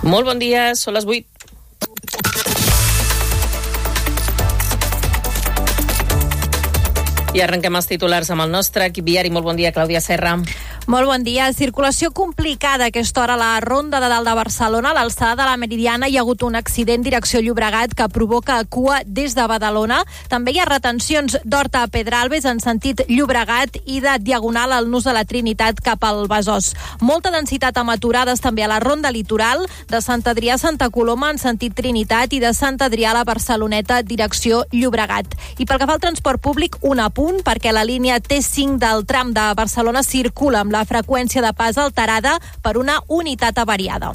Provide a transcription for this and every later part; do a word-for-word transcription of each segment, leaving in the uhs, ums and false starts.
Molt bon dia, són les vuit. I arrenquem els titulars amb el nostre equip viari. Molt bon dia, Clàudia Serra. Molt bon dia. Circulació complicada a aquesta hora a la Ronda de Dalt de Barcelona. A l'alçada de la Meridiana hi ha hagut un accident direcció Llobregat que provoca cua des de Badalona. També hi ha retencions d'Horta a Pedralbes en sentit Llobregat i de Diagonal al Nus de la Trinitat cap al Besòs. Molta densitat amb aturades també a la Ronda Litoral de Sant Adrià a Santa Coloma en sentit Trinitat i de Sant Adrià a la Barceloneta direcció Llobregat. I pel que fa al transport públic, un apunt perquè la línia T cinc del tram de Barcelona circula amb la freqüència de pas alterada per una unitat avariada.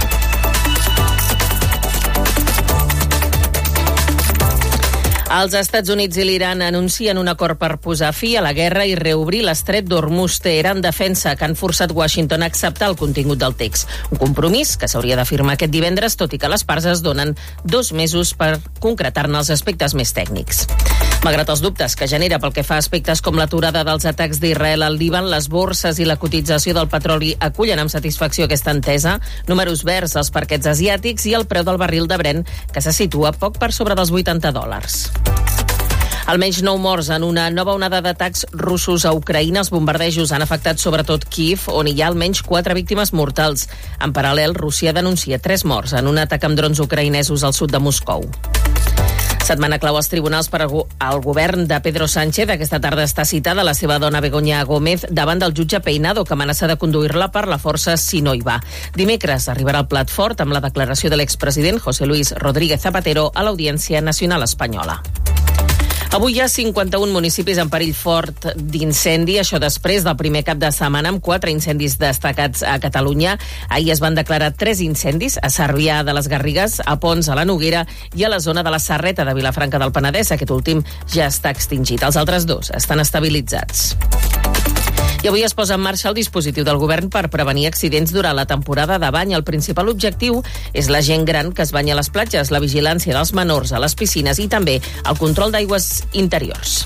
Els Estats Units i l'Iran anuncien un acord per posar fi a la guerra i reobrir l'estret d'Hormuz. Teheran defensa que han forçat Washington a acceptar el contingut del text. Un compromís que s'hauria de firmar aquest divendres, tot i que les parts es donen dos mesos per concretar-ne els aspectes més tècnics. Malgrat els dubtes que genera pel que fa a aspectes com l'aturada dels atacs d'Israel al Líban, les borses i la cotització del petroli acullen amb satisfacció aquesta entesa, números verds als parquets asiàtics i el preu del barril de Brent, que se situa poc per sobre dels vuitanta dòlars. Almenys nou morts en una nova onada d'atacs russos a Ucraïna. Els bombardejos han afectat sobretot Kíev, on hi ha almenys quatre víctimes mortals. En paral·lel, Rússia denuncia tres morts en un atac amb drons ucraïnesos al sud de Moscou. Setmana clau als tribunals per al govern de Pedro Sánchez. Aquesta tarda està citada la seva dona Begoña Gómez davant del jutge Peinado, que amenaça de conduir-la per la força si no hi va. Dimecres arribarà el plat fort amb la declaració de l'expresident José Luis Rodríguez Zapatero a l'Audiència Nacional Espanyola. Avui hi ha cinquanta-un municipis en perill fort d'incendi, això després del primer cap de setmana amb quatre incendis destacats a Catalunya. Ahir es van declarar tres incendis a Cervià de les Garrigues, a Pons, a la Noguera i a la zona de la Serreta de Vilafranca del Penedès. Aquest últim ja està extingit. Els altres dos estan estabilitzats. I avui es posa en marxa el dispositiu del govern per prevenir accidents durant la temporada de bany. El principal objectiu és la gent gran que es banya a les platges, la vigilància dels menors a les piscines i també el control d'aigües interiors.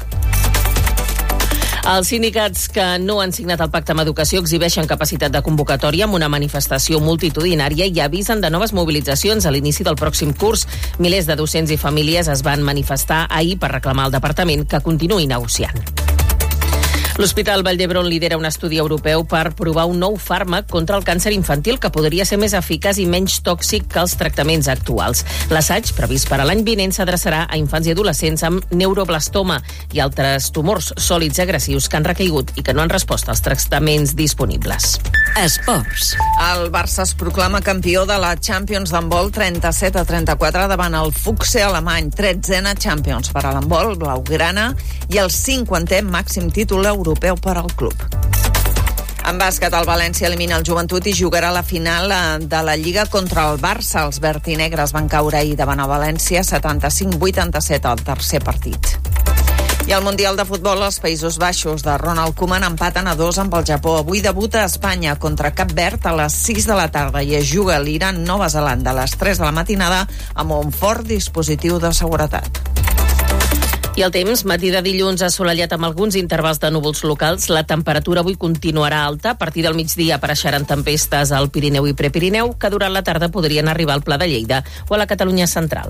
Els sindicats que no han signat el pacte amb educació exhibeixen capacitat de convocatòria amb una manifestació multitudinària i avisen de noves mobilitzacions a l'inici del pròxim curs. Milers de docents i famílies es van manifestar ahir per reclamar al departament que continuï negociant. L'Hospital Vall d'Hebron lidera un estudi europeu per provar un nou fàrmac contra el càncer infantil que podria ser més eficaç i menys tòxic que els tractaments actuals. L'assaig, previst per a l'any vinent, s'adreçarà a infants i adolescents amb neuroblastoma i altres tumors sòlids agressius que han recaigut i que no han respost als tractaments disponibles. Esports. El Barça es proclama campió de la Champions d'handbol trenta-set a trenta-quatre davant el Fuchse alemany, tretzena Champions per a l'handbol blaugrana i el cinquantè màxim títol europeu per al club. En bàsquet, el València elimina el Joventut i jugarà la final de la Lliga contra el Barça. Els vertinegres van caure ahir davant a València setanta-cinc a vuitanta-set al tercer partit. I al Mundial de Futbol, els Països Baixos de Ronald Koeman empaten a dos amb el Japó. Avui debuta a Espanya contra Cap Verd a les sis de la tarda i es juga l'Iran-Nova Zelanda a les tres de la matinada amb un fort dispositiu de seguretat. I el temps, matí de dilluns assolellat amb alguns intervals de núvols locals. La temperatura avui continuarà alta. A partir del migdia apareixeran tempestes al Pirineu i Prepirineu, que durant la tarda podrien arribar al Pla de Lleida o a la Catalunya central.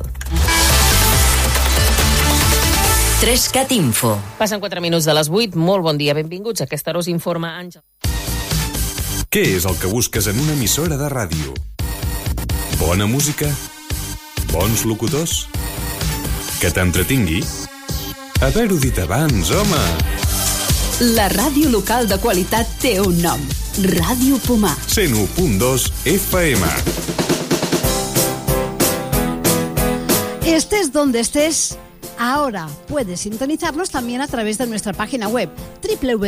Trescat Info. Passen quatre minuts de les vuit. Molt bon dia, benvinguts. A aquesta hora us informa Àngel. Què és el que busques en una emissora de ràdio? Bona música? Bons locutors? Que t'entretingui? Haver-ho dit abans, home! La ràdio local de qualitat té un nom. Ràdio Pomar. cent u punt dos F M. Estés donde estés, ahora puedes sintonizarnos también a través de nuestra página web doble u doble u doble u